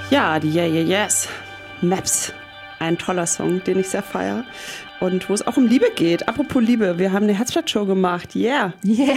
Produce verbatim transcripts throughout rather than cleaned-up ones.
Ja, die Yeah, Yeah, Yes. Maps. Ein toller Song, den ich sehr feiere. Und wo es auch um Liebe geht. Apropos Liebe, wir haben eine Herzblatt-Show gemacht. Yeah. Yeah.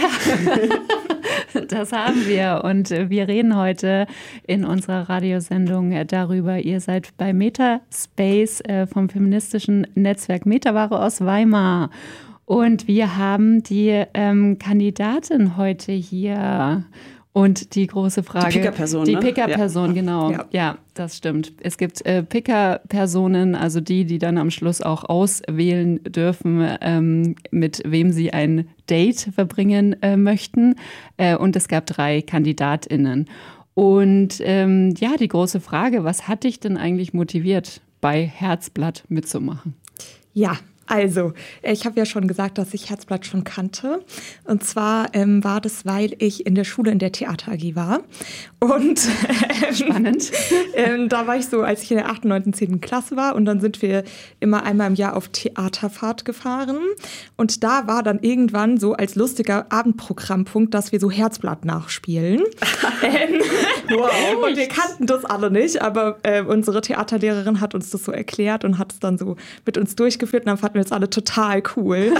Das haben wir. Und wir reden heute in unserer Radiosendung darüber. Ihr seid bei Metaspace vom feministischen Netzwerk Metaware aus Weimar. Und wir haben die ähm, Kandidatin heute hier. Und die große Frage. Die Picker-Person. Die ne? Picker-Person, ja. genau. Ja. ja, das stimmt. Es gibt äh, Picker-Personen, also die, die dann am Schluss auch auswählen dürfen, ähm, mit wem sie ein Date verbringen äh, möchten. Äh, und es gab drei KandidatInnen. Und ähm, ja, die große Frage, was hat dich denn eigentlich motiviert, bei Herzblatt mitzumachen? Ja. Also, ich habe ja schon gesagt, dass ich Herzblatt schon kannte. Und zwar ähm, war das, weil ich in der Schule in der Theater A G war. Und ähm, spannend. Ähm, da war ich so, als ich in der achten, neunten, zehnten Klasse war. Und dann sind wir immer einmal im Jahr auf Theaterfahrt gefahren. Und da war dann irgendwann so als lustiger Abendprogrammpunkt, dass wir so Herzblatt nachspielen. ähm, wow. Und wir kannten das alle nicht, aber äh, unsere Theaterlehrerin hat uns das so erklärt und hat es dann so mit uns durchgeführt. Und dann fanden wir jetzt alle total cool.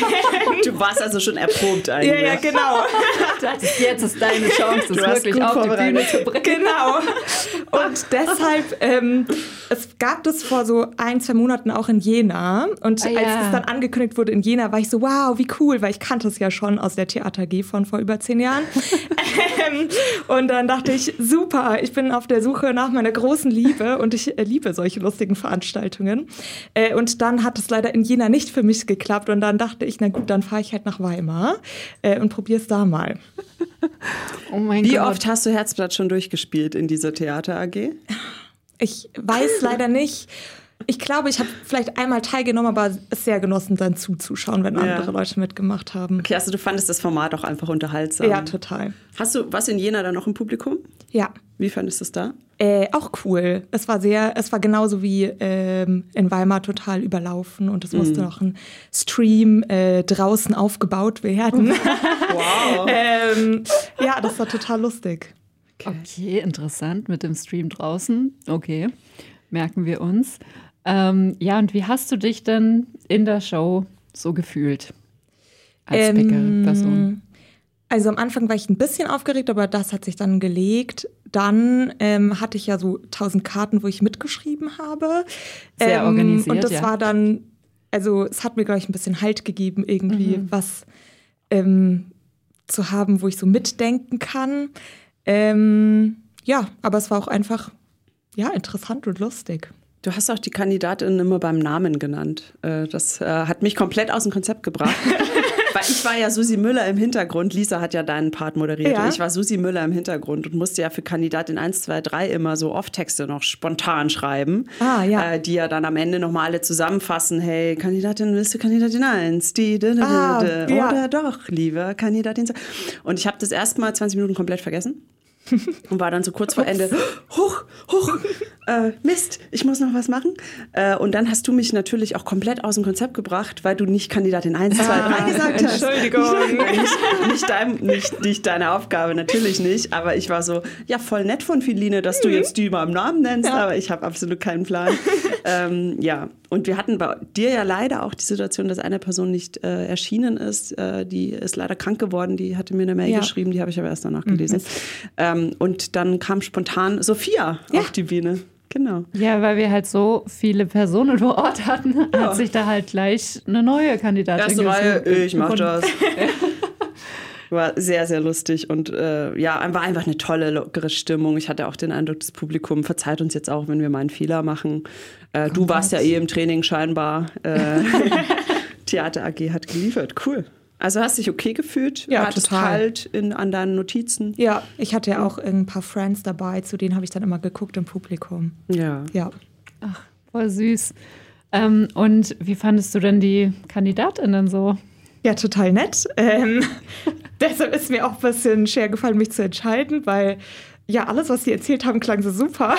Du warst also schon erprobt eigentlich. Ja, ja, genau. Das ist, jetzt ist deine Chance, das wirklich auf die Bühne zu bringen. Genau. Und deshalb, ähm, es gab das vor so ein, zwei Monaten auch in Jena. Und ah, ja. als es dann angekündigt wurde in Jena, war ich so, wow, wie cool, weil ich kannte es ja schon aus der Theater A G von vor über zehn Jahren. ähm, und dann dachte ich, super, ich bin auf der Suche nach meiner großen Liebe und ich äh, liebe solche lustigen Veranstaltungen. Äh, und dann hat es leider in Jena nicht für mich geklappt und dann dachte ich, na gut, dann fahre ich halt nach Weimar äh, und probiere es da mal. Oh mein Wie Gott. oft hast du Herzblatt schon durchgespielt in dieser Theater A G? Ich weiß leider nicht. Ich glaube, ich habe vielleicht einmal teilgenommen, aber es sehr genossen, dann zuzuschauen, wenn andere ja. Leute mitgemacht haben. Okay, also du fandest das Format auch einfach unterhaltsam? Ja, total. Hast du was in Jena dann noch im Publikum? Ja. Wie fandest du es da? Äh, auch cool. Es war sehr, es war genauso wie ähm, in Weimar total überlaufen und es musste mm. noch ein Stream äh, draußen aufgebaut werden. Wow. ähm, ja, das war total lustig. Okay. okay, interessant mit dem Stream draußen. Okay, merken wir uns. Ähm, ja, und wie hast du dich denn in der Show so gefühlt als ähm, Picker-Person? Also am Anfang war ich ein bisschen aufgeregt, aber das hat sich dann gelegt. Dann ähm, hatte ich ja so tausend Karten, wo ich mitgeschrieben habe. Sehr ähm, organisiert, Und das ja. war dann, also es hat mir, glaube ich, ein bisschen Halt gegeben, irgendwie mhm. was ähm, zu haben, wo ich so mitdenken kann. Ähm, ja, aber es war auch einfach ja, interessant und lustig. Du hast auch die Kandidatin immer beim Namen genannt. Das hat mich komplett aus dem Konzept gebracht. Weil ich war ja Susi Müller im Hintergrund. Lisa hat ja deinen Part moderiert. Ja. Und ich war Susi Müller im Hintergrund und musste ja für Kandidatin eins, zwei, drei immer so Off-Texte noch spontan schreiben. Ah, ja. Äh, die ja dann am Ende nochmal alle zusammenfassen. Hey, Kandidatin, willst du Kandidatin eins? Die, die, die, ah, die. Ja. Oder doch, lieber Kandidatin zwei. Und ich habe das erste Mal zwanzig Minuten komplett vergessen. Und war dann so kurz vor Ende, huch, huch, äh, Mist, ich muss noch was machen. Äh, und dann hast du mich natürlich auch komplett aus dem Konzept gebracht, weil du nicht Kandidatin eins, zwei, drei gesagt hast. Entschuldigung. nicht, nicht, dein, nicht, nicht deine Aufgabe, natürlich nicht. Aber ich war so, ja, voll nett von Philine, dass du jetzt die mal im Namen nennst, ja. aber ich habe absolut keinen Plan. ähm, ja, und wir hatten bei dir ja leider auch die Situation, dass eine Person nicht äh, erschienen ist. Äh, die ist leider krank geworden, die hatte mir eine Mail ja. geschrieben, die habe ich aber erst danach gelesen. Mhm. Ähm, und dann kam spontan Sophia ja. auf die Bühne. Genau. Ja, weil wir halt so viele Personen vor Ort hatten, ja. hat sich da halt gleich eine neue Kandidatin Erste Reihe, ich mach das. War sehr, sehr lustig und äh, ja, war einfach eine tolle, lockere Stimmung. Ich hatte auch den Eindruck, das Publikum verzeiht uns jetzt auch, wenn wir mal einen Fehler machen. Äh, du warst ja eh im Training scheinbar. Äh, Theater A G hat geliefert. Cool. Also hast dich okay gefühlt? Ja, hattest total. Halt in, an deinen Notizen? Ja, ich hatte ja auch ein paar Friends dabei, zu denen habe ich dann immer geguckt im Publikum. Ja. Ja. Ach, voll süß. Ähm, und wie fandest du denn die KandidatInnen so? Ja, total nett. Ähm, deshalb ist mir auch ein bisschen schwer gefallen, mich zu entscheiden, weil ja, alles, was sie erzählt haben, klang so super.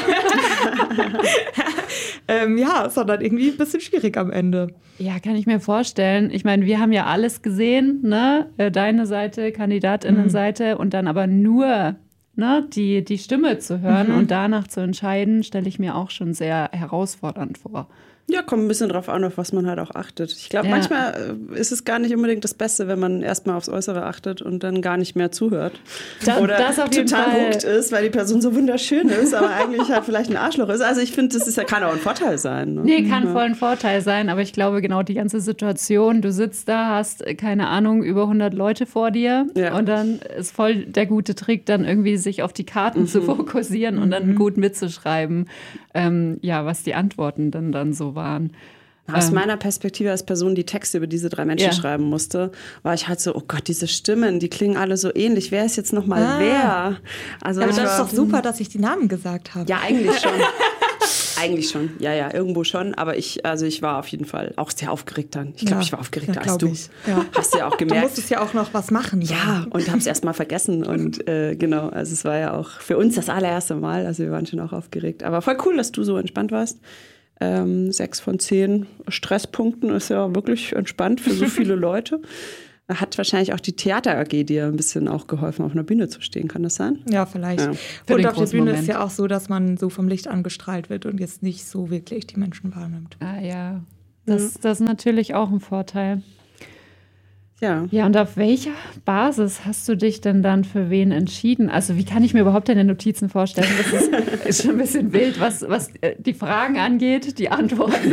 ähm, ja, es war dann irgendwie ein bisschen schwierig am Ende. Ja, kann ich mir vorstellen. Ich meine, wir haben ja alles gesehen, ne? Deine Seite, KandidatInnenseite mhm. und dann aber nur ne, die, die Stimme zu hören Mhm. und danach zu entscheiden, stelle ich mir auch schon sehr herausfordernd vor. Ja, kommt ein bisschen drauf an, auf was man halt auch achtet. Ich glaube, Ja. manchmal äh, ist es gar nicht unbedingt das Beste, wenn man erstmal aufs Äußere achtet und dann gar nicht mehr zuhört. Da- Oder das auf jeden total Fall. hooked ist, weil die Person so wunderschön ist, aber eigentlich halt vielleicht ein Arschloch ist. Also ich finde, das ist ja, kann auch ein Vorteil sein. Ne? Nee, kann Ja. voll ein Vorteil sein, aber ich glaube, genau die ganze Situation, du sitzt da, hast, äh, keine Ahnung, über hundert Leute vor dir Ja. und dann ist voll der gute Trick, dann irgendwie sich auf die Karten zu fokussieren und dann gut mitzuschreiben, ähm, ja, was die Antworten dann, dann so waren. Aus Ähm, meiner Perspektive als Person, die Texte über diese drei Menschen Ja. schreiben musste, war ich halt so, oh Gott, diese Stimmen, die klingen alle so ähnlich. Wer ist jetzt nochmal Ah. wer? Also Aber ich das war- ist doch super, dass ich die Namen gesagt habe. Ja, eigentlich schon. Eigentlich schon, ja, ja, irgendwo schon. Aber ich, also ich war auf jeden Fall auch sehr aufgeregt dann. Ich glaube, Ja, ich war aufgeregter ja, als glaub du. ich. Ja. Hast du ja auch Du gemerkt. musstest ja auch noch was machen. Ja, und habe es erst mal vergessen. Und äh, genau, also es war ja auch für uns das allererste Mal. Also wir waren schon auch aufgeregt. Aber voll cool, dass du so entspannt warst. Ähm, sechs von zehn Stresspunkten ist ja wirklich entspannt für so viele Leute. Hat wahrscheinlich auch die Theater-A G dir ein bisschen auch geholfen, auf einer Bühne zu stehen. Kann das sein? Ja, vielleicht. Ja. Für Und den auf der großen Bühne Moment. ist ja auch so, dass man so vom Licht angestrahlt wird und jetzt nicht so wirklich die Menschen wahrnimmt. Ah ja, das, das ist natürlich auch ein Vorteil. Ja. Ja, und auf welcher Basis hast du dich denn dann für wen entschieden? Also wie kann ich mir überhaupt deine Notizen vorstellen? Das ist, ist schon ein bisschen wild, was, was äh, die Fragen angeht, die Antworten.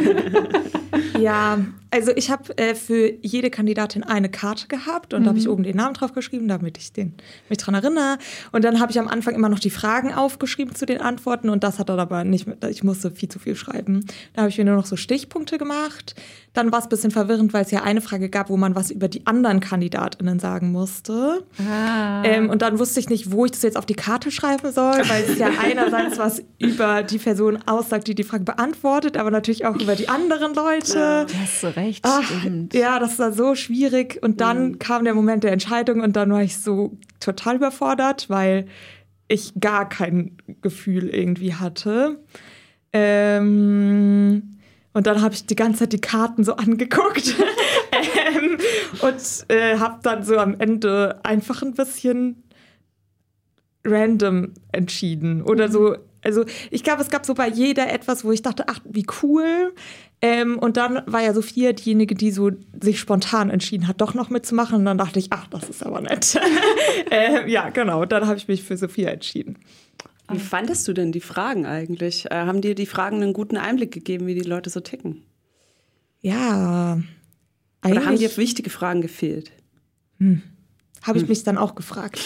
Ja, also ich habe äh, für jede Kandidatin eine Karte gehabt und da habe ich oben den Namen drauf geschrieben, damit ich den, mich dran erinnere. Und dann habe ich am Anfang immer noch die Fragen aufgeschrieben zu den Antworten und das hat dann aber nicht, mehr- ich musste viel zu viel schreiben. Da habe ich mir nur noch so Stichpunkte gemacht. Dann war es ein bisschen verwirrend, weil es ja eine Frage gab, wo man was über die anderen KandidatInnen sagen musste. Ah. Ähm, und dann wusste ich nicht, wo ich das jetzt auf die Karte schreiben soll, weil es ja einerseits was über die Person aussagt, die die Frage beantwortet, aber natürlich auch über die anderen Leute. Da hast du recht, Ach, stimmt. ja, das war so schwierig. Und dann kam der Moment der Entscheidung und dann war ich so total überfordert, weil ich gar kein Gefühl irgendwie hatte. Ähm, und dann habe ich die ganze Zeit die Karten so angeguckt ähm, und äh, habe dann so am Ende einfach ein bisschen random entschieden. Oder so, also ich glaube, es gab so bei jeder etwas, wo ich dachte, ach, wie cool. Ähm, und dann war ja Sophia diejenige, die so sich spontan entschieden hat, doch noch mitzumachen. Und dann dachte ich, ach, das ist aber nett. ähm, ja, genau. Dann habe ich mich für Sophia entschieden. Wie fandest du denn die Fragen eigentlich? Äh, haben dir die Fragen einen guten Einblick gegeben, wie die Leute so ticken? Ja, Oder haben eigentlich dir wichtige Fragen gefehlt? habe ich mich dann auch gefragt.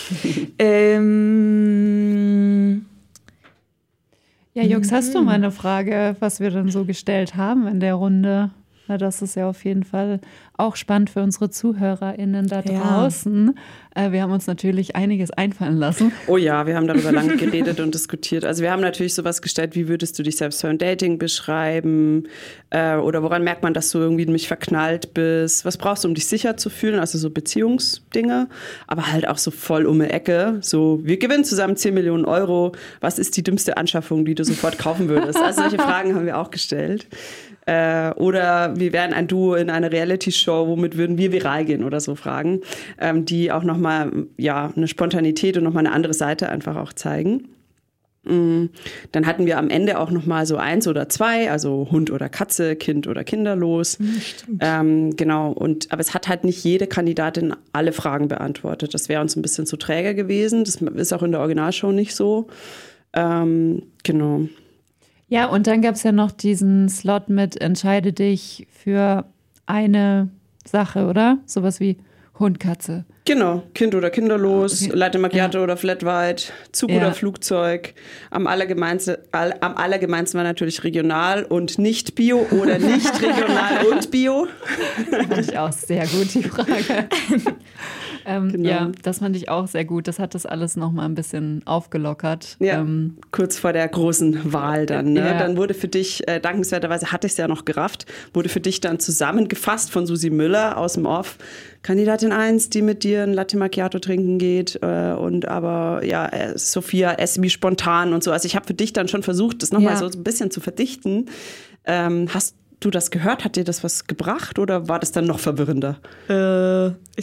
ähm, Ja, Jux, hast du mal eine Frage, was wir dann so gestellt haben in der Runde? Na, das ist ja auf jeden Fall auch spannend für unsere ZuhörerInnen da Ja. draußen. Äh, wir haben uns natürlich einiges einfallen lassen. Oh ja, wir haben darüber lange geredet und diskutiert. Also wir haben natürlich sowas gestellt, wie würdest du dich selbst beim Dating beschreiben? Äh, oder woran merkt man, dass du irgendwie in mich verknallt bist? Was brauchst du, um dich sicher zu fühlen? Also so Beziehungsdinge, aber halt auch so voll um die Ecke. So, wir gewinnen zusammen zehn Millionen Euro. Was ist die dümmste Anschaffung, die du sofort kaufen würdest? Also solche Fragen haben wir auch gestellt. Äh, oder wir wären ein Duo in einer Reality-Show, womit würden wir viral gehen oder so Fragen, ähm, die auch nochmal ja, eine Spontanität und nochmal eine andere Seite einfach auch zeigen. Mm, Dann hatten wir am Ende auch nochmal so eins oder zwei, also Hund oder Katze, Kind oder kinderlos. Ähm, genau, und, aber es hat halt nicht jede Kandidatin alle Fragen beantwortet. Das wäre uns ein bisschen zu träge gewesen. Das ist auch in der Originalshow nicht so. Ähm, genau. Ja, und dann gab es ja noch diesen Slot mit entscheide dich für eine Sache, oder? Sowas wie Hund, Katze. Genau, Kind oder kinderlos, Okay. Latte Macchiato oder Flat White, Zug Ja. oder Flugzeug. Am allergemeinsten, all, am allergemeinsten war natürlich regional und nicht Bio oder nicht regional und Bio. Das fand ich auch sehr gut, die Frage. ähm, Genau. Ja, das fand ich auch sehr gut. Das hat das alles nochmal ein bisschen aufgelockert. Ja, Ähm, kurz vor der großen Wahl dann. Ne? Ja. Dann wurde für dich, äh, dankenswerterweise hatte ich es ja noch gerafft, wurde für dich dann zusammengefasst von Susi Müller aus dem Off. Kandidatin eins, die mit dir ein Latte Macchiato trinken geht äh, und aber ja, äh, Sophia Esmi spontan und so. Also ich habe für dich dann schon versucht, das nochmal Ja. so ein bisschen zu verdichten. Ähm, hast du das gehört? Hat dir das was gebracht oder war das dann noch verwirrender? äh, ich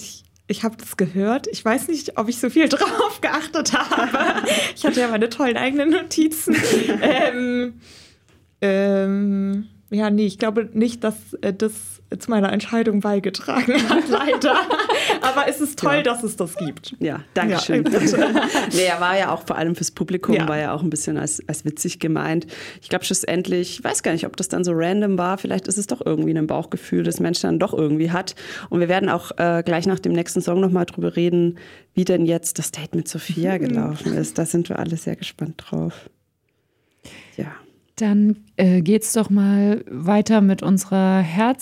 ich habe das gehört. Ich weiß nicht, ob ich so viel drauf geachtet habe. Ich hatte ja meine tollen eigenen Notizen. ähm, ähm, ja, nee, ich glaube nicht, dass äh, das zu meiner Entscheidung beigetragen hat, leider. Aber es ist toll, ja. dass es das gibt. Ja, danke schön. Ja, nee, er war ja auch vor allem fürs Publikum, ja. war ja auch ein bisschen als, als witzig gemeint. Ich glaube schlussendlich, ich weiß gar nicht, ob das dann so random war. Vielleicht ist es doch irgendwie ein Bauchgefühl, das Mensch dann doch irgendwie hat. Und wir werden auch äh, gleich nach dem nächsten Song nochmal drüber reden, wie denn jetzt das Date mit Sophia gelaufen ist. Da sind wir alle sehr gespannt drauf. Ja. Dann äh, geht's doch mal weiter mit unserer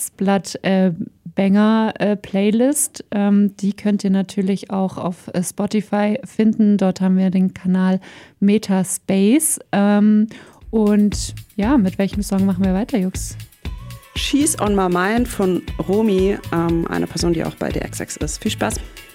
Herzblatt-Banger-Playlist. Äh, ähm, die könnt ihr natürlich auch auf äh, Spotify finden. Dort haben wir den Kanal Metaspace. Ähm, und ja, mit welchem Song machen wir weiter, Jux? She's on My Mind von Romy, ähm, eine Person, die auch bei The X X ist. Viel Spaß!